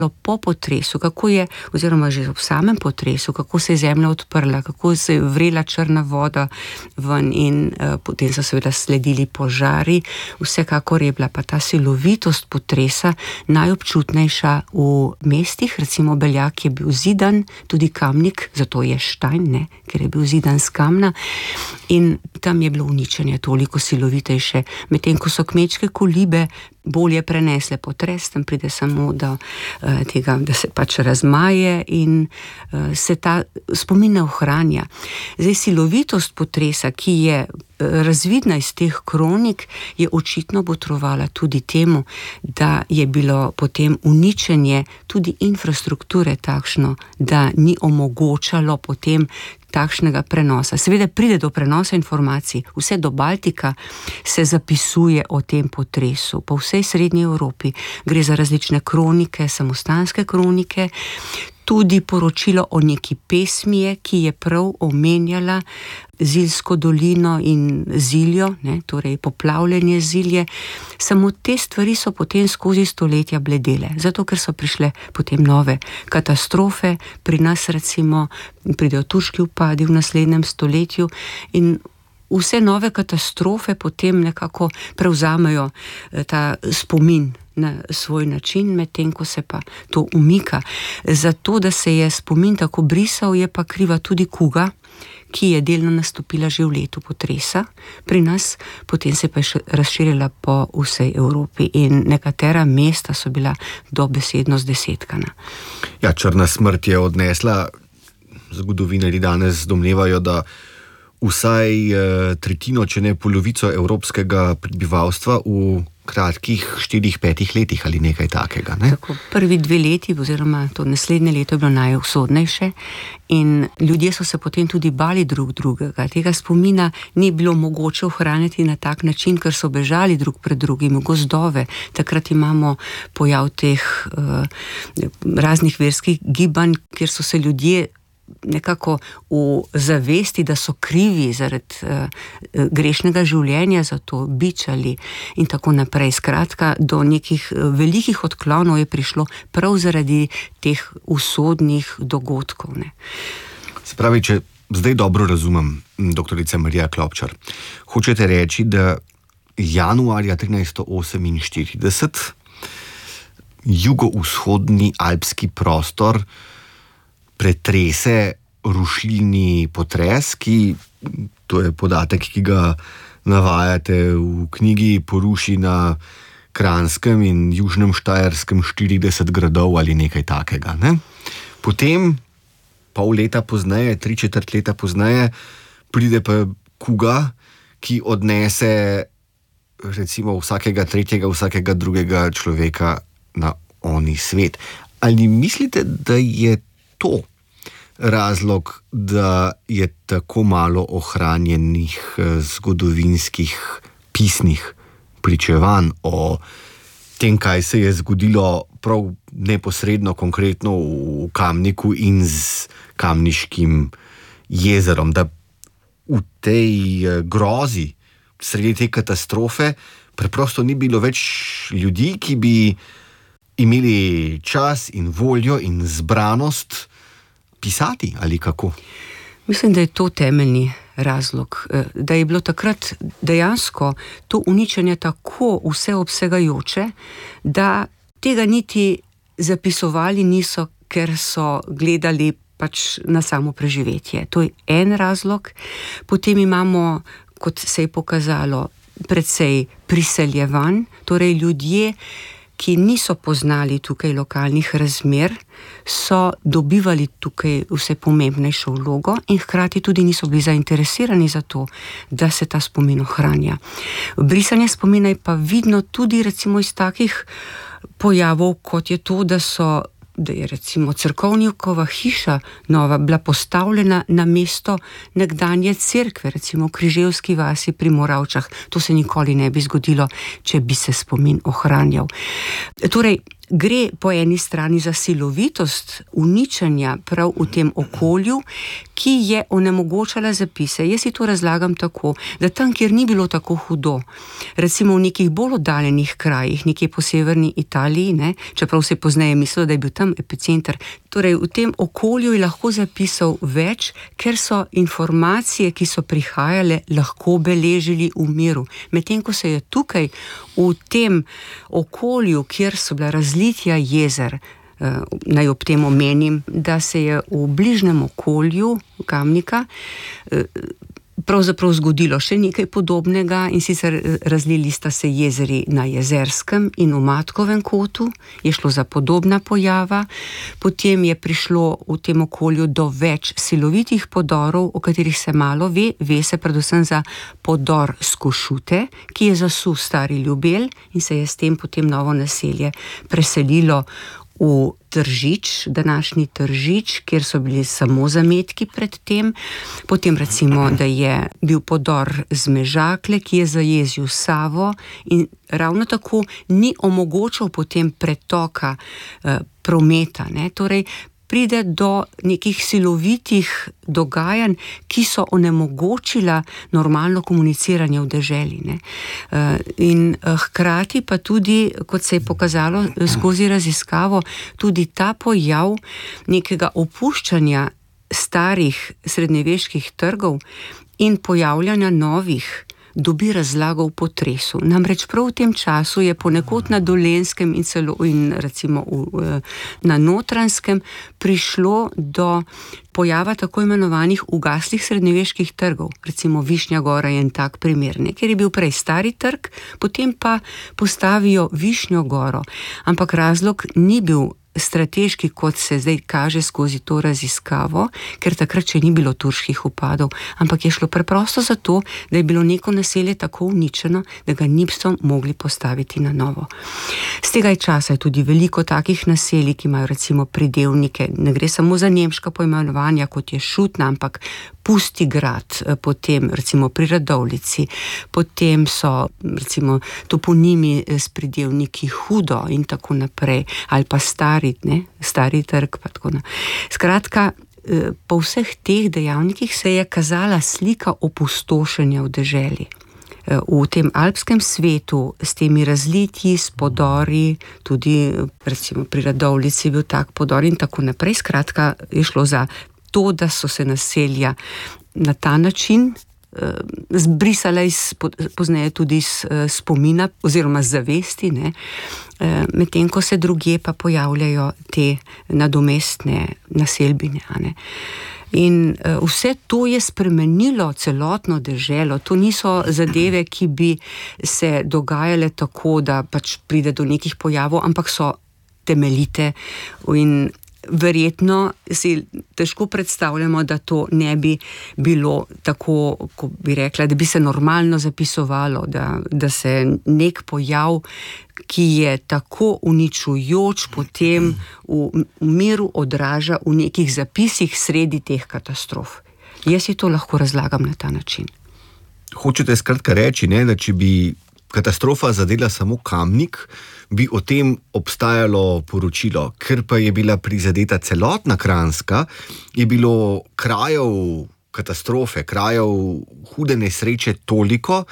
po potresu, kako je, oziroma že ob samem potresu, kako se je zemlja odprla, kako se je vrela črna voda ven in potem so seveda sledili požari. Vsekakor je bila pa ta silovitost potresa najobčutnejša v mestih, recimo Beljak je bil zidan, tudi Kamnik, zato je Štajn, ne, ker je bil zidan z kamna in tam je bilo uničenje toliko silovitejše, medtem ko so kmečke kolibe bolje prenesle potres, tam pride samo do tega, da se pač razmaje in se ta spomin ne ohranja. Zdaj, silovitost potresa, ki je razvidna iz teh kronik, je očitno botrovala tudi temu, da je bilo potem uničenje tudi infrastrukture takšno, da ni omogočalo potem takšnega prenosa. Seveda pride do prenosa informacij, vse do Baltika se zapisuje o tem potresu, po vsej srednji Evropi. Gre za različne kronike, samostanske kronike, tudi poročilo o neki pesmi, ki je prav omenjala Ziljsko dolino in Ziljo, ne, torej poplavljanje Zilje. Samo te stvari so potem skozi stoletja bledele, zato ker so prišle potem nove katastrofe, pri nas recimo pridejo turški upadi v naslednjem stoletju in vse nove katastrofe potem nekako prevzamejo ta spomin na svoj način, medtem ko se pa to umika. Zato, da se je spomin tako brisal, je pa kriva tudi kuga, ki je delno nastopila že v letu potresa pri nas, potem se pa je razširila po vsej Evropi in nekatera mesta so bila dobesedno zdesetkana. Ja, črna smrt je odnesla, zgodovinarji danes domnevajo, da vsaj tretjino, če ne polovico evropskega prebivalstva v kratkih 4-5 letih ali nekaj takega. Ne? Tako, prvi 2 leti oziroma to naslednje leto je bilo najusodnejše in ljudje so se potem tudi bali drug drugega. Tega spomina ni bilo mogoče ohraniti na tak način, ker so bežali drug pred drugim v gozdove. Takrat imamo pojav teh raznih verskih gibanj, kjer so se ljudje nekako v zavesti, da so krivi zaradi grešnega življenja, zato bičali in tako naprej. Skratka, do nekih velikih odklonov je prišlo prav zaradi teh usodnih dogodkov. Ne. Se pravi, če zdaj dobro razumem, doktorica Marija Klopčar, hočete reči, da januarja 1348 jugovzhodni alpski prostor pretrese rušilni potres, ki, to je podatek, ki ga navajate v knjigi, poruši na Kranjskem in Južnem Štajerskem 40 gradov ali nekaj takega. Ne? Potem, pol leta pozneje, 3/4 leta pozneje, pride pa kuga, ki odnese recimo vsakega tretjega, vsakega drugega človeka na oni svet. Ali mislite, da je to razlog, da je tako malo ohranjenih zgodovinskih pisnih pričevanj o tem, kaj se je zgodilo prav neposredno, konkretno v Kamniku in z Kamniškim jezerom, da v tej grozi, sredi te katastrofe, preprosto ni bilo več ljudi, ki bi imeli čas in voljo in zbranost pisati, ali kako? Mislim, da je to temeljni razlog, da je bilo takrat dejansko to uničenje tako vseobsegajoče, da tega niti zapisovali niso, ker so gledali pač na samo preživetje. To je en razlog. Potem imamo, kot se je pokazalo, precej priseljevanj, torej ljudje, ki niso poznali tukaj lokalnih razmer, so dobivali tukaj vse pomembnejšo vlogo in hkrati tudi niso bili zainteresirani za to, da se ta spomin ohranja. Brisanje spomina je pa vidno tudi recimo iz takih pojavov, kot je to, da je recimo cerkovnikova hiša nova bila postavljena na mesto nekdanje cerkve, recimo v Križevski vasi pri Moravčah. To se nikoli ne bi zgodilo, če bi se spomin ohranjal. Torej, gre po eni strani za silovitost uničenja prav v tem okolju, ki je onemogočala zapise. Jaz si to razlagam tako, da tam, kjer ni bilo tako hudo, recimo v nekih bolj oddaljenih krajih, nekje po severni Italiji, ne, čeprav se pozneje mislilo, da je bil tam epicenter, torej v tem okolju je lahko zapisal več, ker so informacije, ki so prihajale, lahko beležili v miru. Medtem ko se je tukaj v tem okolju, kjer so bila razlitja jezer, naj ob tem omenim, da se je v bližnjem okolju Kamnika pravzaprav zgodilo še nekaj podobnega, in sicer razlili sta se jezeri na Jezerskem in v Matkovem kotu, je šlo za podobna pojava, potem je prišlo v tem okolju do več silovitih podorov, o katerih se malo ve se predvsem za podor Skošute, ki je zasul Stari Ljubelj in se je s tem potem novo naselje preselilo v Tržič, današnji Tržič, kjer so bili samo zametki pred tem. Potem recimo, da je bil podor Zmežakle, ki je zajezil Savo in ravno tako ni omogočal potem pretoka prometa, ne. Torej, pride do nekih silovitih dogajanj, ki so onemogočila normalno komuniciranje v deželi, ne. In hkrati pa tudi, kot se je pokazalo skozi raziskavo, tudi ta pojav nekega opuščanja starih srednjeveških trgov in pojavljanja novih dobi razlago v potresu. Namreč prav v tem času je ponekod na Dolenjskem in celo in recimo na Notranjskem prišlo do pojava tako imenovanih ugaslih srednjeveških trgov. Recimo Višnja Gora je en tak primer, ne, ker je bil prej stari trg, potem pa postavijo Višnjo Goro. Ampak razlog ni bil strateški, kot se zdaj kaže skozi to raziskavo, ker takrat še ni bilo turških vpadov, ampak je šlo preprosto zato, da je bilo neko naselje tako uničeno, da ga niso mogli postaviti na novo. Z tega časa je tudi veliko takih naselij, ki imajo recimo pridevnike, ne gre samo za nemška poimenovanja, kot je Šutna, ampak Pusti grad, potem recimo pri Radovljici, potem so recimo toponimi s pridevniki Hudo in tako naprej, ali pa Stari trg, pa tako naprej. Skratka, po vseh teh dejavnikih se je kazala slika opustošenja v deželi. V tem alpskem svetu, s temi razlitji, s podori, tudi recimo pri Radovljici je bil tak podor in tako naprej. Skratka, je šlo za to, da so se naselja na ta način zbrisala pozneje tudi iz spomina oziroma zavesti, ne, medtem ko se drugje pa pojavljajo te nadomestne naselbine, ne. In vse to je spremenilo celotno deželo. To niso zadeve, ki bi se dogajale tako, da pač pride do nekih pojavov, ampak so temeljite in verjetno si težko predstavljamo, da to ne bi bilo tako, ko bi rekla, da bi se normalno zapisovalo, da se nek pojav, ki je tako uničujoč, potem v miru odraža v nekih zapisih sredi teh katastrof. Jaz si to lahko razlagam na ta način. Hočete skratka reči, ne, da če bi katastrofa zadela samo Kamnik, bi o tem obstajalo poročilo. Ker pa je bila prizadeta celotna Kranjska, je bilo krajev katastrofe, krajev hude nesreče toliko,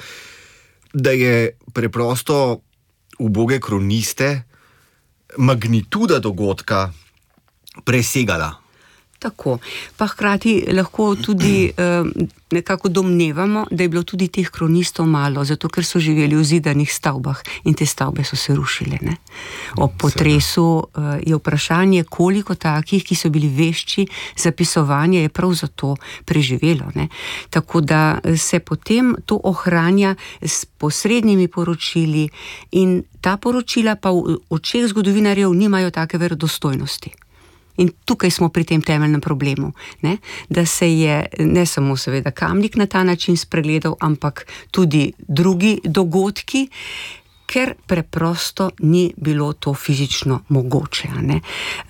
da je preprosto uboge kroniste magnituda dogodka presegala. Tako, pa hkrati lahko tudi nekako domnevamo, da je bilo tudi teh kronistov malo, zato ker so živeli v zidanih stavbah in te stavbe so se rušile, ne. Ob potresu je vprašanje, koliko takih, ki so bili vešči zapisovanja, je prav zato preživelo, ne. Tako da se potem to ohranja s posrednimi poročili in ta poročila pa v očeh zgodovinarjev nimajo take verodostojnosti. In tukaj smo pri tem temeljnem problemu, ne? Da se je ne samo seveda Kamnik na ta način spregledal, ampak tudi drugi dogodki, ker preprosto ni bilo to fizično mogoče, ne?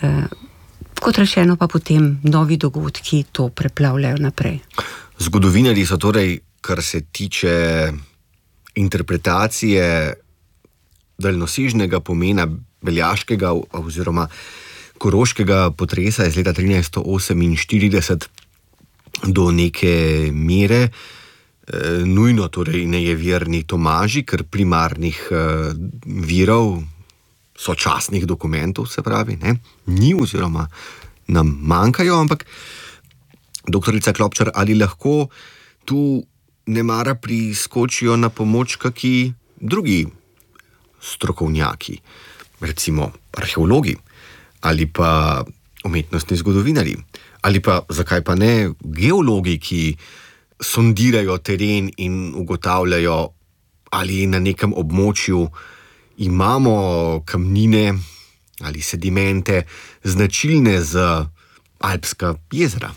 Kot rečeno pa potem novi dogodki to preplavljajo naprej. Zgodovinarji so torej, kar se tiče interpretacije daljnosežnega pomena beljaškega oziroma koroškega potresa iz leta 1348 do neke mere nujno torej nejeverni Tomaži, ker primarnih virov, sočasnih dokumentov, se pravi, ni oziroma nam manjkajo, ampak doktorica Klopčar, ali lahko tu nemara priskočijo na pomoč kaki drugi strokovnjaki, recimo arheologi ali pa umetnostni zgodovinarji, ali pa, zakaj pa ne, geologi, ki sondirajo teren in ugotavljajo, ali na nekem območju imamo kamnine ali sedimente značilne za alpska jezera.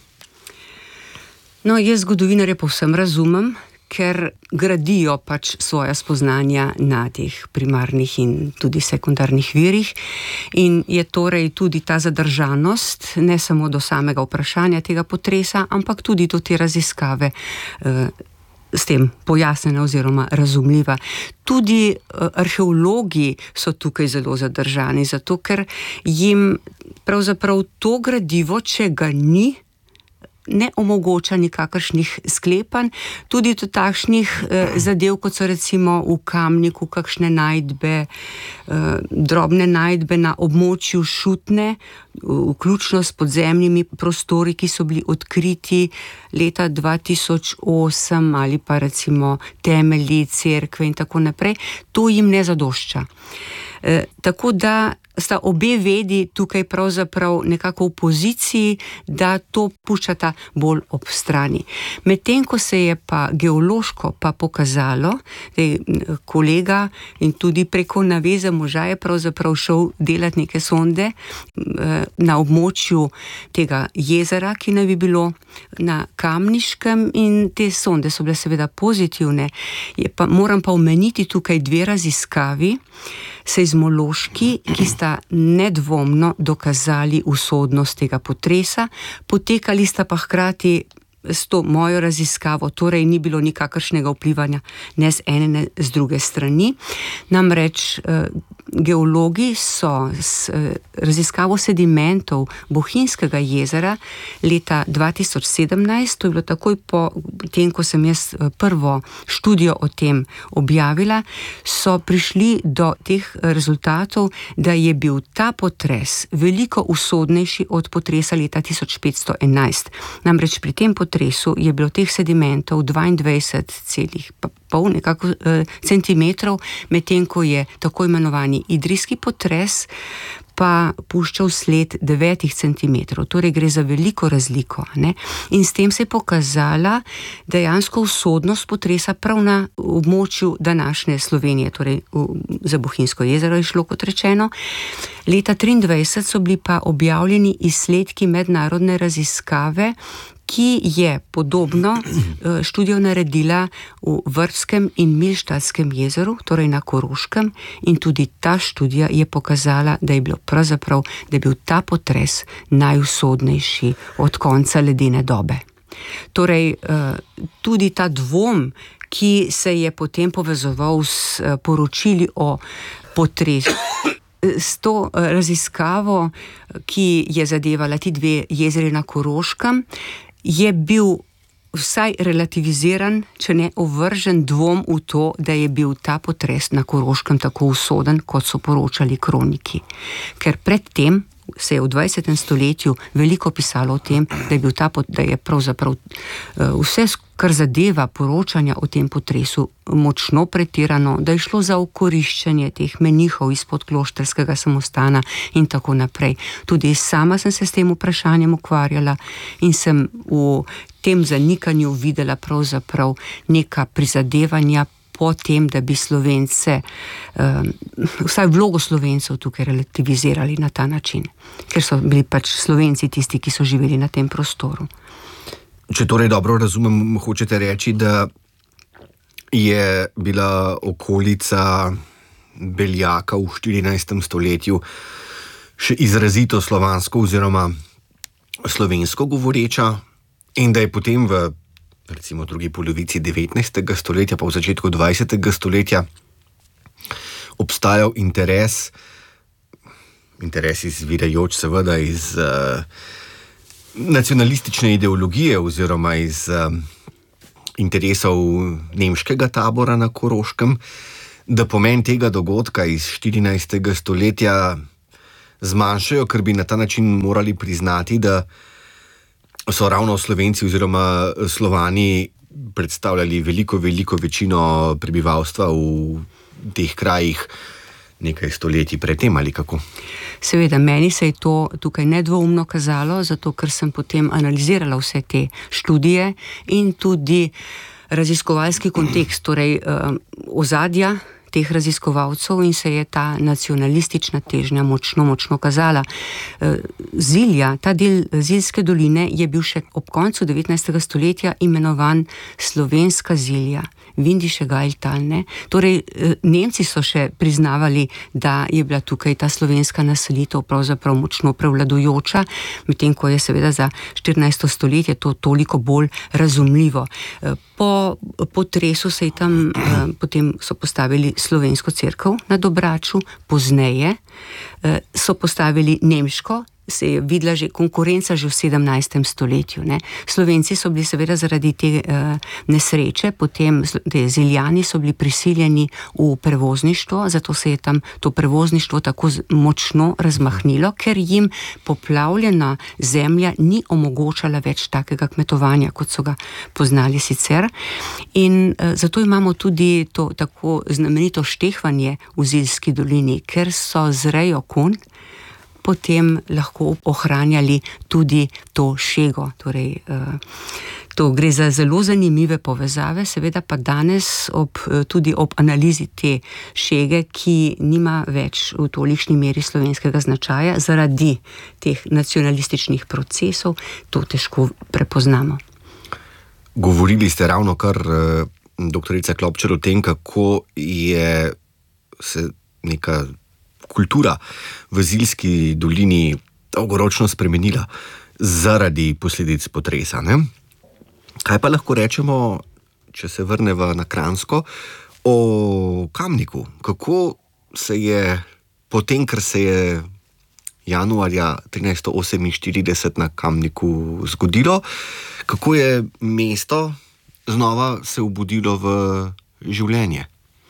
No, jaz zgodovinarje povsem razumem, ker gradijo pač svoja spoznanja na teh primarnih in tudi sekundarnih virih in je torej tudi ta zadržanost ne samo do samega vprašanja tega potresa, ampak tudi do te raziskave s tem pojasnjena oziroma razumljiva. Tudi arheologi so tukaj zelo zadržani, zato ker jim pravzaprav to gradivo, če ga ni, ne omogoča nikakršnih sklepanj, tudi do takšnih zadev, kot so recimo v Kamniku kakšne najdbe, drobne najdbe na območju Šutne, vključno s podzemnimi prostori, ki so bili odkriti leta 2008 ali pa recimo temelji cerkve in tako naprej. To jim ne zadošča. Tako da sta obe vedi tukaj pravzaprav nekako v poziciji, da to puščata bolj ob strani. Medtem ko se je pa geološko pa pokazalo, da je kolega in tudi preko naveze moža je pravzaprav šel delati neke sonde na območju tega jezera, ki naj bi bilo na Kamniškem, in te sonde so bile seveda pozitivne. Moram pa omeniti tukaj dve raziskavi, seizmološki, ki sta nedvomno dokazali usodnost tega potresa, potekali sta pa hkrati s to mojo raziskavo, torej ni bilo nikakršnega vplivanja ne z ene ne z druge strani. Namreč geologi so s raziskavo sedimentov Bohinjskega jezera leta 2017, to je bilo takoj po tem, ko sem jaz prvo študijo o tem objavila, so prišli do teh rezultatov, da je bil ta potres veliko usodnejši od potresa leta 1511. Namreč pri tem potresu je bilo teh sedimentov 22,5 nekako centimetrov, medtem ko je tako imenovani idrijski potres pa puščal sled 9 centimetrov. Torej gre za veliko razliko, ne? In s tem se je pokazala dejansko usodnost potresa prav na območju današnje Slovenije, torej za Bohinjsko jezero je šlo, kot rečeno. Leta 2023 so bili pa objavljeni izsledki mednarodne raziskave, ki je podobno študijo naredila v Vrtskem in Milštatskem jezeru, torej na Koroškem, in tudi ta študija je pokazala, da je bil ta potres najusodnejši od konca ledene dobe. Torej, tudi ta dvom, ki se je potem povezoval s poročili o potresu, s to raziskavo, ki je zadevala ti dve jezeri na Koroškem, je bil vsaj relativiziran, če ne ovržen dvom v to, da je bil ta potres na Koroškem tako usoden, kot so poročali kroniki. Ker predtem se je v 20. stoletju veliko pisalo o tem, da je pravzaprav vse, kar zadeva poročanja o tem potresu, močno pretirano, da je šlo za okoriščanje teh menihov izpod kloštrskega samostana in tako naprej. Tudi sama sem se s tem vprašanjem ukvarjala in sem v tem zanikanju videla pravzaprav neka prizadevanja po tem, da bi Slovence, vsaj vlogo Slovencev tukaj relativizirali na ta način, ker so bili pač Slovenci tisti, ki so živeli na tem prostoru. Če torej dobro razumem, hočete reči, da je bila okolica Beljaka v 14. stoletju še izrazito slovansko oziroma slovensko govoreča in da je potem v recimo drugi polovici 19. stoletja pa v začetku 20. stoletja obstajal interes interes izvirajoč seveda iz nacionalistične ideologije oziroma iz interesov nemškega tabora na Koroškem, da pomen tega dogodka iz 14. stoletja zmanjšajo, ker bi na ta način morali priznati, da so ravno Slovenci oziroma Slovani predstavljali veliko večino prebivalstva v teh krajih nekaj stoletij predtem ali kako? Seveda, meni se je to tukaj nedvoumno kazalo, zato ker sem potem analizirala vse te študije in tudi raziskovalski kontekst, torej ozadja teh raziskovalcev, in se je ta nacionalistična težnja močno kazala. Zilja, ta del Ziljske doline je bil še ob koncu 19. stoletja imenovan Slovenska Zilja, Vindische Gailtal, ne. Torej, Nemci so še priznavali, da je bila tukaj ta slovenska naselitev pravzaprav močno prevladujoča, medtem ko je seveda za 14. stoletje to toliko bolj razumljivo. Po potresu se je tam potem so postavili slovensko cerkev na Dobraču, pozneje so postavili nemško, se je videla že konkurenca že v 17. stoletju. Ne. Slovenci so bili seveda zaradi te nesreče, potem te Ziljani so bili prisiljeni v prevozništvo, zato se je tam to prevozništvo tako močno razmahnilo, ker jim poplavljena zemlja ni omogočala več takega kmetovanja, kot so ga poznali sicer. In zato imamo tudi to tako znamenito štehvanje v Ziljski dolini, ker so z rejo konj potem lahko ohranjali tudi to šego. Torej, to gre za zelo zanimive povezave, seveda pa danes tudi ob analizi te šege, ki nima več v tolikšni meri slovenskega značaja, zaradi teh nacionalističnih procesov, to težko prepoznamo. Govorili ste ravno kar, doktorica Klopčar, o tem, kako je se neka kultura v Ziljski dolini dolgoročno spremenila zaradi posledic potresa, ne? Kaj pa lahko rečemo, če se vrneva na Kranjsko, o Kamniku? Kako se je potem, ker se je januarja 1348 na Kamniku zgodilo, kako je mesto znova se obudilo v življenje?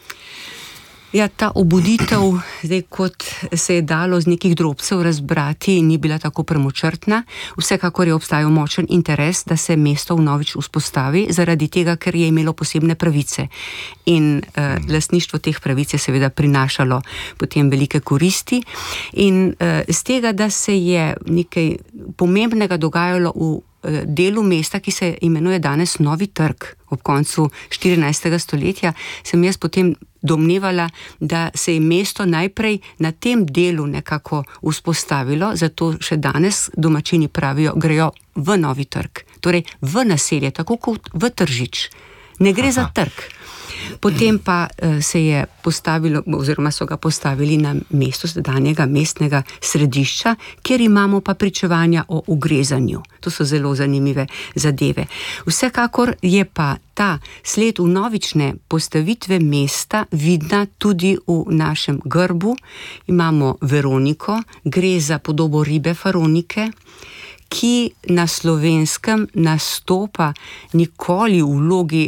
Ja, ta obuditev, zdaj kot se je dalo z nekih drobcev razbrati, ni bila tako premočrtna. Vsekakor je obstajal močen interes, da se mesto vnovič vzpostavi, zaradi tega, ker je imelo posebne pravice. In lastništvo teh pravic je seveda prinašalo potem velike koristi. In z tega, da se je nekaj pomembnega dogajalo v delu mesta, ki se imenuje danes Novi trg, ob koncu 14. stoletja, sem jaz potem domnevala, da se je mesto najprej na tem delu nekako vzpostavilo, zato še danes domačini pravijo, grejo v Novi trg, torej v naselje, tako kot v Tržič. Ne gre za trg. Potem pa se je postavilo, oziroma so ga postavili na mesto sedanjega mestnega središča, kjer imamo pa pričevanja o ugrezanju. To so zelo zanimive zadeve. Vsekakor je pa ta sled vnovične postavitve mesta vidna tudi v našem grbu. Imamo Veroniko, gre za podobo ribe Faronike, ki na Slovenskem nastopa nikoli v vlogi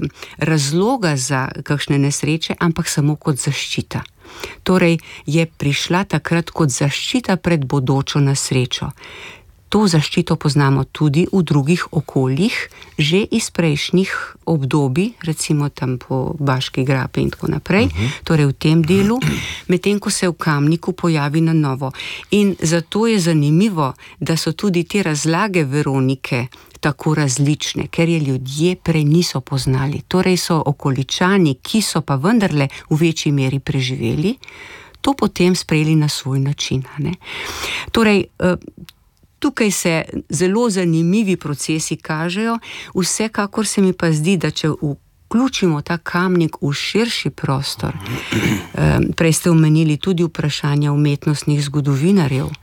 razloga za kakšne nesreče, ampak samo kot zaščita. Torej je prišla takrat kot zaščita pred bodočo nesrečo. To zaščito poznamo tudi v drugih okoljih, že iz prejšnjih obdobij, recimo tam po Baški grapi in tako naprej, torej v tem delu, medtem ko se v Kamniku pojavi na novo. In zato je zanimivo, da so tudi te razlage Veronike tako različne, ker je ljudje prej niso poznali. Torej so okoličani, ki so pa vendarle v večji meri preživeli, to potem sprejeli na svoj način, ne? Torej, tukaj se zelo zanimivi procesi kažejo, vsekakor se mi pa zdi, da če vključimo ta Kamnik v širši prostor, prej ste omenili tudi vprašanja umetnostnih zgodovinarjev,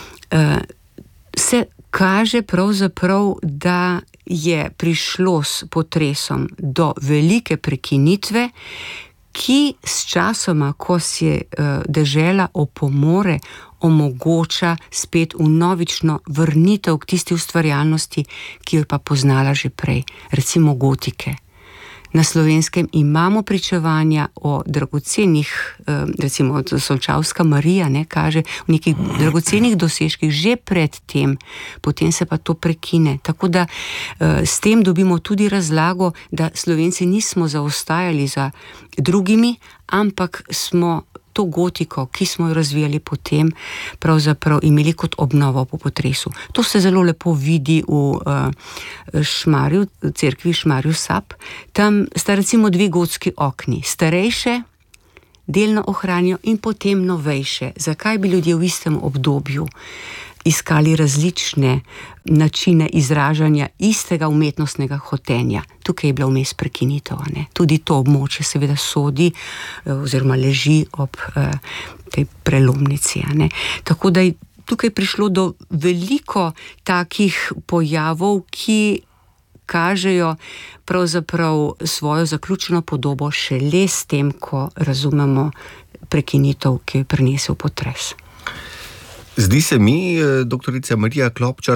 se kaže pravzaprav, da je prišlo s potresom do velike prekinitve, ki s časoma, ko se dežela opomore, omogoča spet vnovično vrnitev k tisti ustvarjalnosti, ki jo je pa poznala že prej, recimo gotike. Na Slovenskem imamo pričevanja o dragocenih, recimo Solčavska Marija, kaže v nekih dragocenih dosežkih že pred tem, potem se pa to prekine. Tako da s tem dobimo tudi razlago, da Slovenci nismo zaostajali za drugimi, ampak smo to gotiko, ki smo jo razvijali potem, pravzaprav imeli kot obnovo po potresu. To se zelo lepo vidi v Šmarju, cerkvi Šmarju Sap. Tam sta recimo 2 gotski okni, starejše, delno ohranijo in potem novejše. Zakaj bi ljudje v istem obdobju iskali različne načine izražanja istega umetnostnega hotenja? Tukaj je bila vmes prekinitev, ne? Tudi to območje seveda sodi oziroma leži ob tej prelomnici, ne? Tako da je tukaj prišlo do veliko takih pojavov, ki kažejo pravzaprav svojo zaključeno podobo šele s tem, ko razumemo prekinitev, ki je prinesel potres. Zdi se mi, doktorica Marija Klopčar,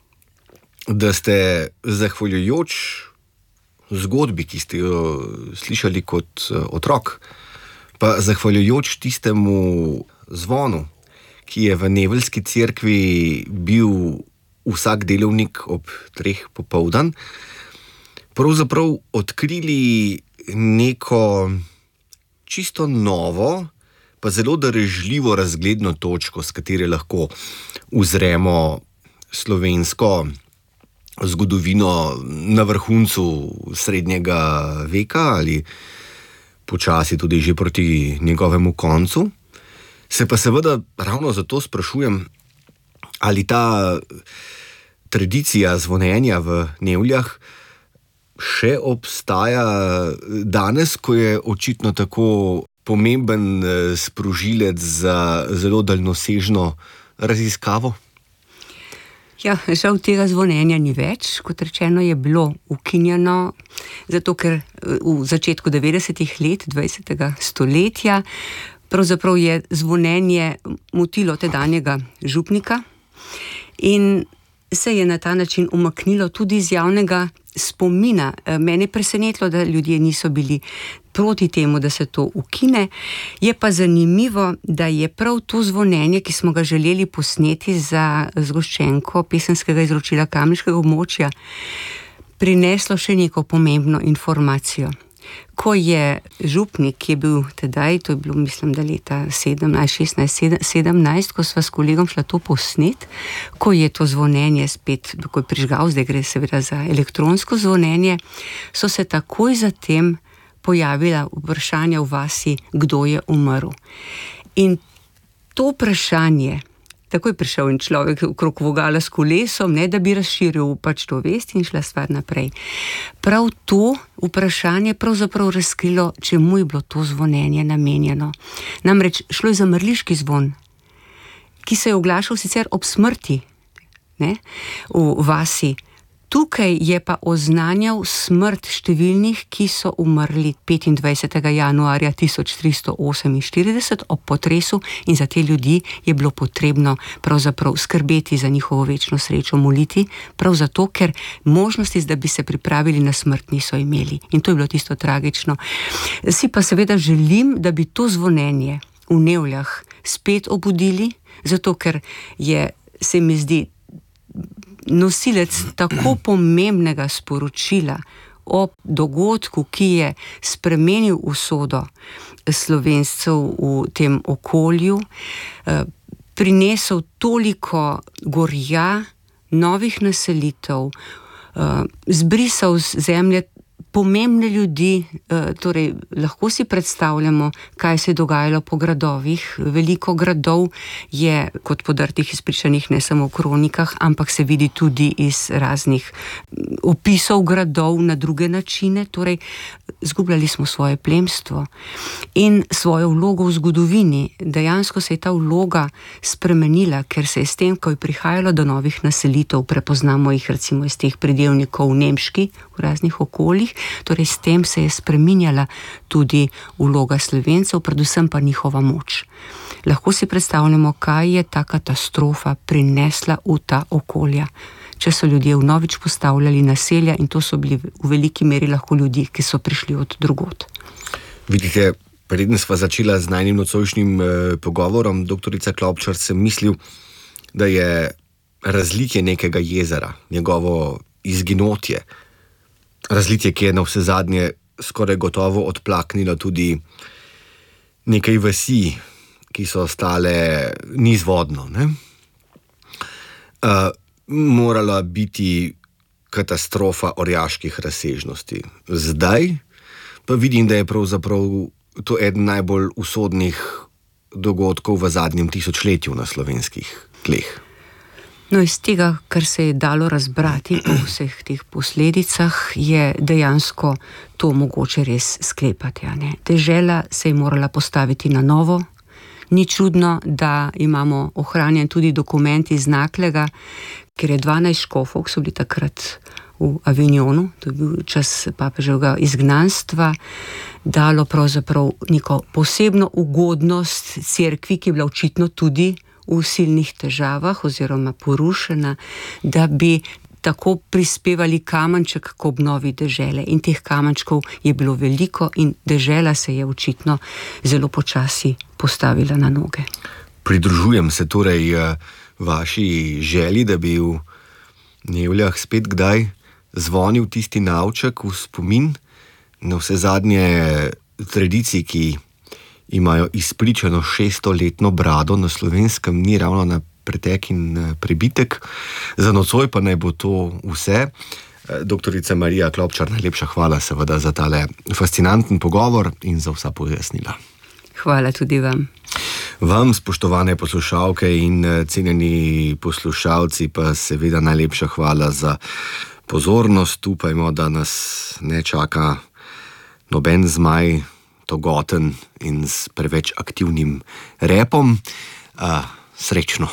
da ste zahvaljujoč zgodbi, ki ste jo slišali kot otrok, pa zahvaljujoč tistemu zvonu, ki je v neveljski cerkvi bil vsak delovnik ob 3 popoldan, pravzaprav odkrili neko čisto novo, pa zelo darežljivo razgledno točko, s katere lahko uzremo slovensko zgodovino na vrhuncu srednjega veka ali počasi tudi že proti njegovemu koncu. Se pa seveda ravno zato sprašujem, ali ta tradicija zvonjenja v Nevljah še obstaja danes, ko je očitno tako pomemben sprožilec za zelo daljnosežno raziskavo? Ja, žal tega zvonjenja ni več. Kot rečeno, je bilo ukinjeno, zato ker v začetku 90-ih let 20. stoletja pravzaprav je zvonjenje motilo tedanjega župnika in se je na ta način umaknilo tudi iz javnega spomina. Mene je presenetilo, da ljudje niso bili proti temu, da se to ukine. Je pa zanimivo, da je prav to zvonjenje, ki smo ga želeli posneti za zgoščenko pesenskega izročila kamniškega območja, prineslo še neko pomembno informacijo. Ko je župnik, ki je bil tedaj, to je bilo mislim, da leta 17, ko sva s kolegom šla to posnet, ko je to zvonjenje spet, ko je prižgal, zdaj gre seveda za elektronsko zvonjenje, so se takoj zatem pojavila vprašanja v vasi, kdo je umrl. In to vprašanje, tako je prišel en človek okrog vogala s kolesom, ne da bi razširil pač to vest in šla stvar naprej. Prav to vprašanje pravzaprav razkrilo, čemu je bilo to zvonjenje namenjeno. Namreč šlo je za mrliški zvon, ki se je oglašal sicer ob smrti, ne, v vasi. Tukaj je pa oznanjal smrt številnih, ki so umrli 25. januarja 1348 ob potresu in za te ljudi je bilo potrebno pravzaprav skrbeti za njihovo večno srečo, moliti, prav zato, ker možnosti, da bi se pripravili na smrt, niso imeli. In to je bilo tisto tragično. Si pa seveda želim, da bi to zvonjenje v Nevljah spet obudili, zato ker je, se mi zdi, nosilec tako pomembnega sporočila o dogodku, ki je spremenil usodo Slovencev v tem okolju, prinesel toliko gorja, novih naselitev, zbrisal z zemlje pomembne ljudi, torej lahko si predstavljamo, kaj se je dogajalo po gradovih. Veliko gradov je kot podrtih izpričanih ne samo v kronikah, ampak se vidi tudi iz raznih opisov gradov na druge načine. Torej, izgubljali smo svoje plemstvo in svojo vlogo v zgodovini. Dejansko se je ta vloga spremenila, ker se je s tem, ko je prihajalo do novih naselitev, prepoznamo jih recimo iz teh pridevnikov nemški v raznih okoljih, Torej s tem se je spreminjala tudi vloga Slovencev, predvsem pa njihova moč. Lahko si predstavljamo, kaj je ta katastrofa prinesla v ta okolja, če so ljudje vnovič postavljali naselja, in to so bili v veliki meri lahko ljudje, ki so prišli od drugod. Vidite, preden sva začela z najnim nocojšnjim pogovorom, doktorica Klopčar, sem mislil, da je razlitje nekega jezera, njegovo izginotje, razlitje, ki je na vse zadnje skoraj gotovo odplaknilo tudi nekaj vasi, ki so ostale nizvodno, ne? Morala biti katastrofa orjaških razsežnosti. Zdaj pa vidim, da je pravzaprav to eden najbolj usodnih dogodkov v zadnjem tisočletju na slovenskih tleh. No, iz tega, kar se je dalo razbrati po vseh teh posledicah, je dejansko to mogoče res sklepati. Dežela se je morala postaviti na novo. Ni čudno, da imamo ohranjen tudi dokument iz Naklega, ker je 12 škofov, ki so bili takrat v Avignonu, to je bil čas papeževega izgnanstva, dalo pravzaprav neko posebno ugodnost cerkvi, ki je bila očitno tudi v silnih težavah oziroma porušena, da bi tako prispevali kamenček k obnovi dežele. In teh kamenčkov je bilo veliko in dežela se je očitno zelo počasi postavila na noge. Pridružujem se torej vaši želji, da bi v Nevljah spet kdaj zvonil tisti navček v spomin na vse zadnje tradicije, ki imajo izpričano 600-letno brado na Slovenskem, ni ravno na pretek in prebitek. Za nocoj pa naj bo to vse. Doktorica Marija Klopčar, najlepša hvala seveda za tale fascinanten pogovor in za vsa pojasnila. Hvala tudi vam. Vam, spoštovane poslušalke in cenjeni poslušalci, pa seveda najlepša hvala za pozornost. Upajmo, da nas ne čaka noben zmaj, togoten in s preveč aktivnim repom. Srečno.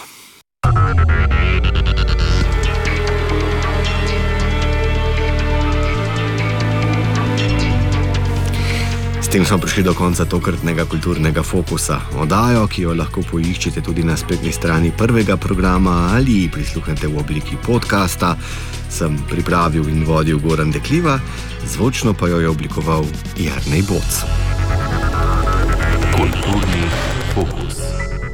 S tem smo prišli do konca tokratnega kulturnega fokusa. Oddajo, ki jo lahko poiščete tudi na spletni strani prvega programa ali prisluhnete v obliki podcasta, sem pripravil in vodil Goran Dekliva, zvočno pa jo je oblikoval Jernej Boc. Kulturni fokus.